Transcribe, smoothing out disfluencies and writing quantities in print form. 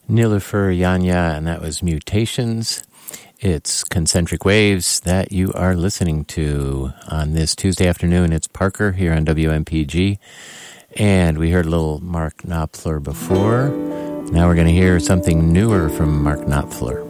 Nilüfer Yanya, and that was Mutations. It's Concentric Waves that you are listening to on this Tuesday afternoon. It's Parker here on WMPG, and we heard a little Mark Knopfler before. Now we're going to hear something newer from Mark Knopfler.